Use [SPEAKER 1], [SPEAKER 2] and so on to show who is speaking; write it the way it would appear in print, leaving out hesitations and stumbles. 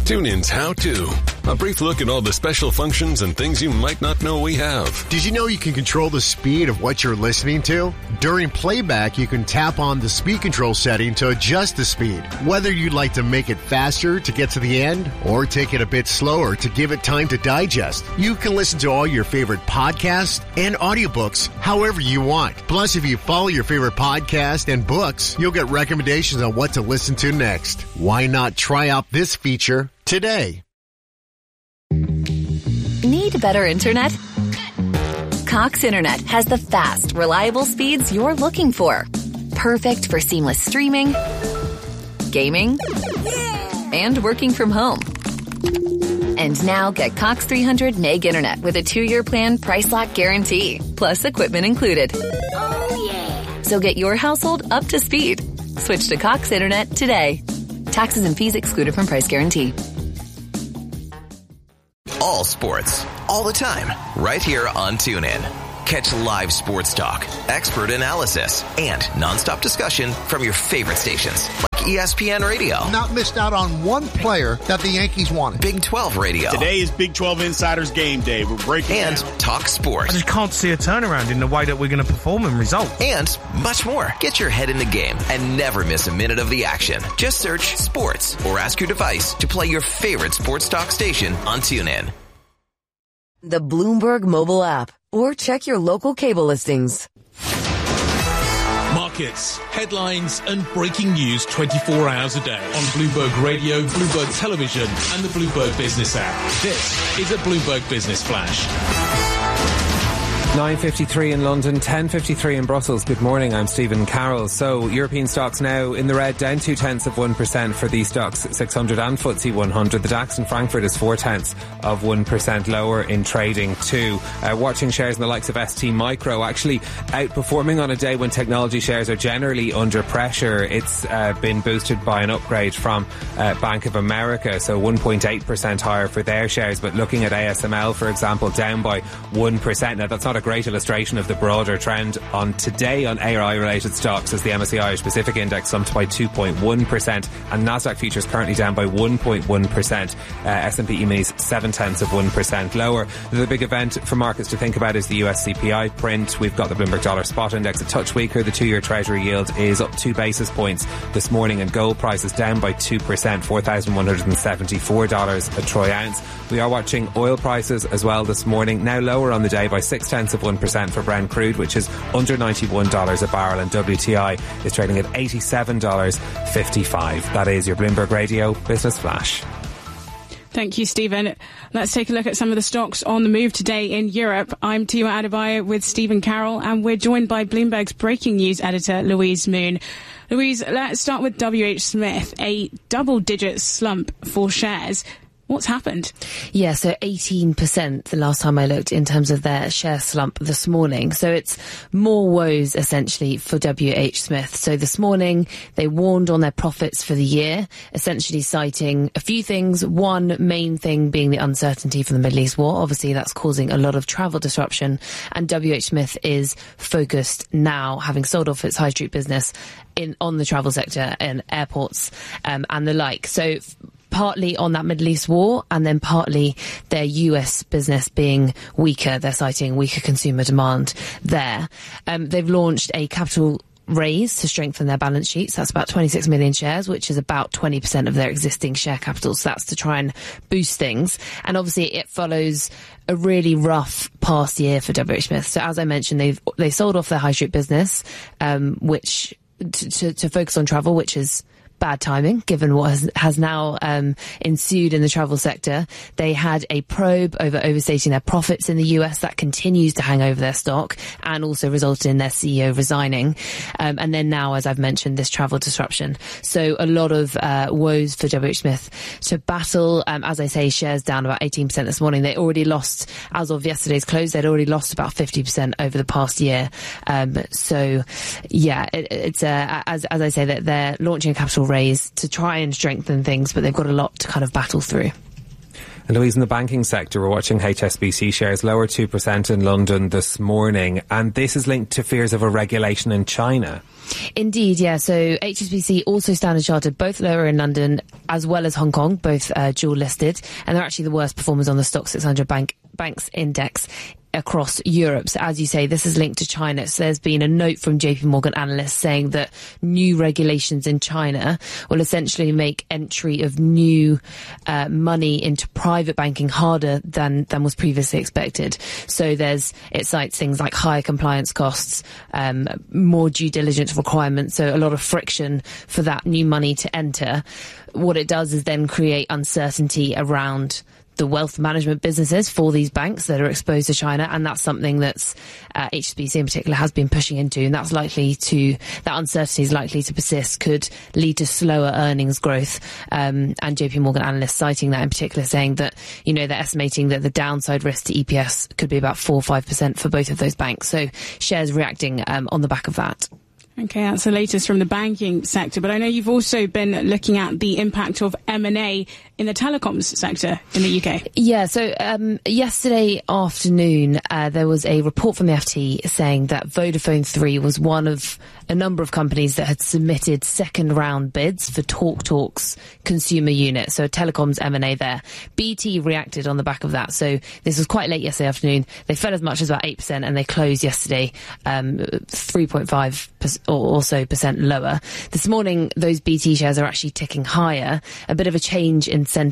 [SPEAKER 1] TuneIn's How To. A brief look at all the special functions and things you might not know we have.
[SPEAKER 2] Did you know you can control the speed of what you're listening to? During playback, you can tap on the speed control setting to adjust the speed. Whether you'd like to make it faster to get to the end or take it a bit slower to give it time to digest, you can listen to all your favorite podcasts and audiobooks however you want. Plus, if you follow your favorite podcast and books, you'll get recommendations on what to listen to next. Why not try out this feature today?
[SPEAKER 3] Need better internet? Cox Internet has the fast, reliable speeds you're looking for. Perfect for seamless streaming, gaming, and working from home. And now get Cox 300 meg internet with a 2-year plan price lock guarantee, plus equipment included. Oh yeah! So get your household up to speed. Switch to Cox Internet today. Taxes and fees excluded from price guarantee.
[SPEAKER 4] All sports, all the time, right here on TuneIn. Catch live sports talk, expert analysis, and nonstop discussion from your favorite stations like ESPN Radio.
[SPEAKER 5] Not missed out on one player that the Yankees wanted.
[SPEAKER 4] Big 12 Radio.
[SPEAKER 6] Today is Big 12 Insiders Game Day. We're breaking
[SPEAKER 4] and
[SPEAKER 6] down.
[SPEAKER 4] Talk sports.
[SPEAKER 7] I just can't see a turnaround in the way that we're going to perform and result.
[SPEAKER 4] And much more. Get your head in the game and never miss a minute of the action. Just search sports or ask your device to play your favorite sports talk station on TuneIn.
[SPEAKER 8] The Bloomberg mobile app, or check your local cable listings.
[SPEAKER 9] Markets, headlines, and breaking news 24 hours a day on Bloomberg Radio, Bloomberg Television, and the Bloomberg Business app. This is a Bloomberg Business Flash.
[SPEAKER 10] 9:53 in London, 10:53 in Brussels. Good morning, I'm Stephen Carroll. So, European stocks now in the red, down 0.2% for the stocks 600 and FTSE 100. The DAX in Frankfurt is 0.4% lower in trading too. Watching shares in the likes of ST Micro actually outperforming on a day when technology shares are generally under pressure. It's been boosted by an upgrade from Bank of America, so 1.8% higher for their shares. But looking at ASML, for example, down by 1%. Now, that's not a great illustration of the broader trend on today on AI-related stocks, as the MSCI Irish Pacific Index slumped by 2.1%, and Nasdaq futures currently down by 1.1%. S&P EME's 0.7% lower. The big event for markets to think about is the US CPI print. We've got the Bloomberg Dollar Spot Index a touch weaker. The 2-year Treasury yield is up 2 basis points this morning, and gold prices down by 2%, $4,174 a troy ounce. We are watching oil prices as well this morning, now lower on the day by 0.6% for Brent crude, which is under $91 a barrel, and WTI is trading at $87.55. That is your Bloomberg Radio Business Flash.
[SPEAKER 11] Thank you, Stephen. Let's take a look at some of the stocks on the move today in Europe. I'm Tima Adebayo with Stephen Carroll, and we're joined by Bloomberg's breaking news editor, Louise Moon. Louise, let's start with WH Smith, a double-digit slump for shares. What's happened?
[SPEAKER 12] Yeah, so 18% the last time I looked in terms of their share slump this morning. So it's more woes essentially for WH Smith. So this morning they warned on their profits for the year, essentially citing a few things. One main thing being the uncertainty from the Middle East war. Obviously that's causing a lot of travel disruption, and WH Smith is focused now, having sold off its high street business on the travel sector and airports and the like. So partly on that Middle East war, and then partly their US business being weaker. They're citing weaker consumer demand there. They've launched a capital raise to strengthen their balance sheets. That's about 26 million shares, which is about 20% of their existing share capital. So that's to try and boost things. And obviously it follows a really rough past year for WH Smith. So as I mentioned, they sold off their high street business, which to focus on travel, which is bad timing given what has now ensued in the travel sector. They had a probe over overstating their profits in the US that continues to hang over their stock, and also resulted in their CEO resigning. And then now, as I've mentioned, this travel disruption. So a lot of woes for WH Smith to battle. As I say, shares down about 18% this morning. They already lost, as of yesterday's close, they'd already lost about 50% over the past year. So yeah, it's as I say, that they're launching a capital raise to try and strengthen things, but they've got a lot to kind of battle through.
[SPEAKER 10] And Louise, in the banking sector, we're watching HSBC shares lower 2% in London this morning, and this is linked to fears of a regulation in China.
[SPEAKER 12] Indeed, yeah. So HSBC, also Standard Chartered, both lower in London as well as Hong Kong, both dual listed, and they're actually the worst performers on the Stoxx 600 banks index across Europe. So as you say, this is linked to China. So there's been a note from JP Morgan analysts saying that new regulations in China will essentially make entry of new money into private banking harder than was previously expected. So it cites things like higher compliance costs, more due diligence requirements, so a lot of friction for that new money to enter. What it does is then create uncertainty around the wealth management businesses for these banks that are exposed to China, and that's something that's HSBC in particular has been pushing into, and that uncertainty is likely to persist, could lead to slower earnings growth, and JP Morgan analysts citing that in particular, saying that, they're estimating that the downside risk to EPS could be about 4 or 5% for both of those banks. So shares reacting on the back of that.
[SPEAKER 11] Okay, that's the latest from the banking sector. But I know you've also been looking at the impact of M&A in the telecoms sector in the UK.
[SPEAKER 12] Yeah, so yesterday afternoon, there was a report from the FT saying that Vodafone 3 was one of a number of companies that had submitted second round bids for TalkTalk's consumer unit. So telecoms M&A there. BT reacted on the back of that. So this was quite late yesterday afternoon. They fell as much as about 8%, and they closed yesterday 3.5% or so percent lower. This morning, those BT shares are actually ticking higher. A bit of a change in sentiment